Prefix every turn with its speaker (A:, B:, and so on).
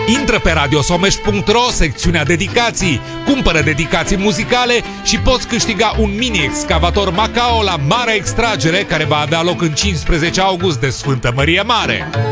A: Intră pe radiosomeș.ro, secțiunea dedicații, cumpără dedicații muzicale și poți câștiga un mini-excavator Macao la mare extragere care va avea loc în 15 august de Sfântă Mărie Mare.